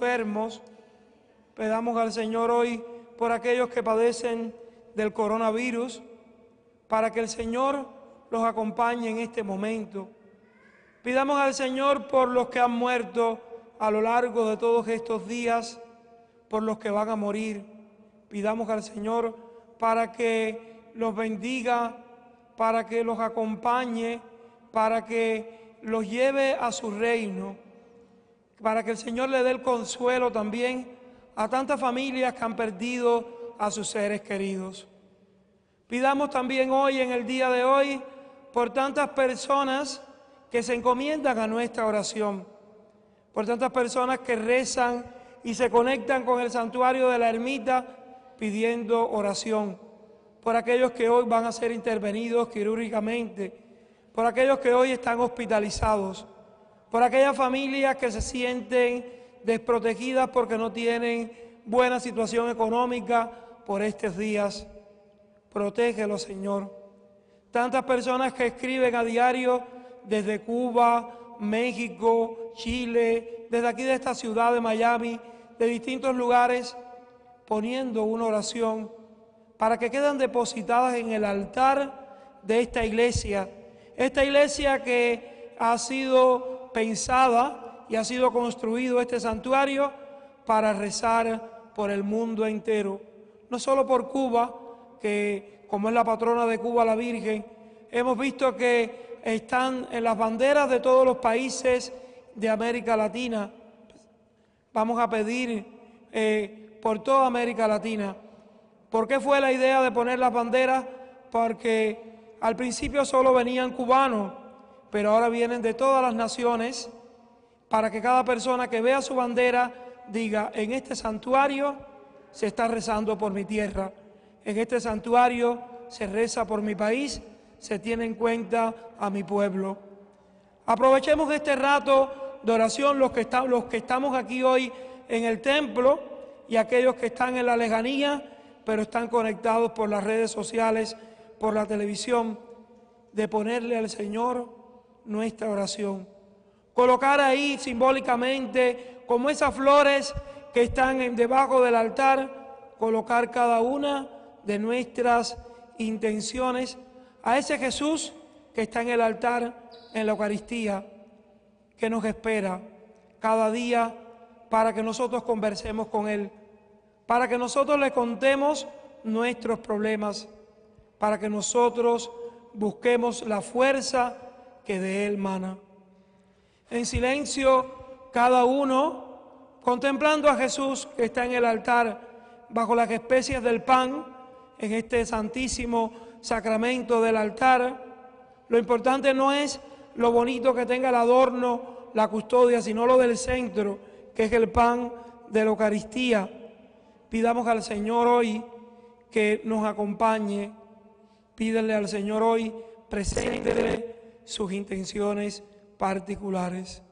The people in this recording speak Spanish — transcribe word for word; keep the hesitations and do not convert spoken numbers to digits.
enfermos. Pedamos al Señor hoy por aquellos que padecen del coronavirus, para que el Señor los acompañe en este momento. Pidamos al Señor por los que han muerto a lo largo de todos estos días, por los que van a morir. Pidamos al Señor para que los bendiga, para que los acompañe, para que los lleve a su reino, para que el Señor le dé el consuelo también a tantas familias que han perdido a sus seres queridos. Pidamos también hoy, en el día de hoy, por tantas personas que se encomiendan a nuestra oración, por tantas personas que rezan y se conectan con el santuario de la ermita pidiendo oración, por aquellos que hoy van a ser intervenidos quirúrgicamente, por aquellos que hoy están hospitalizados, por aquellas familias que se sienten desprotegidas porque no tienen buena situación económica por estos días. Protégelos, Señor. Tantas personas que escriben a diario desde Cuba, México, Chile, desde aquí de esta ciudad de Miami, de distintos lugares, poniendo una oración para que queden depositadas en el altar de esta iglesia. Esta iglesia que ha sido pensada y ha sido construido este santuario para rezar por el mundo entero. No solo por Cuba, que como es la patrona de Cuba la Virgen, hemos visto que están en las banderas de todos los países de América Latina. Vamos a pedir eh, por toda América Latina. ¿Por qué fue la idea de poner las banderas? Porque al principio solo venían cubanos, pero ahora vienen de todas las naciones, para que cada persona que vea su bandera diga: en este santuario se está rezando por mi tierra, en este santuario se reza por mi país, se tiene en cuenta a mi pueblo. Aprovechemos este rato de oración los que, está, los que estamos aquí hoy en el templo y aquellos que están en la lejanía, pero están conectados por las redes sociales, por la televisión, de ponerle al Señor nuestra oración. Colocar ahí simbólicamente, como esas flores que están en, debajo del altar, colocar cada una de nuestras intenciones a ese Jesús que está en el altar, en la Eucaristía, que nos espera cada día para que nosotros conversemos con Él, para que nosotros le contemos nuestros problemas, para que nosotros busquemos la fuerza que de Él mana. En silencio, cada uno, contemplando a Jesús que está en el altar, bajo las especies del pan, en este santísimo sacramento del altar. Lo importante no es lo bonito que tenga el adorno, la custodia, sino lo del centro, que es el pan de la Eucaristía. Pidamos al Señor hoy que nos acompañe. Pídenle al Señor hoy, preséntele sus intenciones particulares.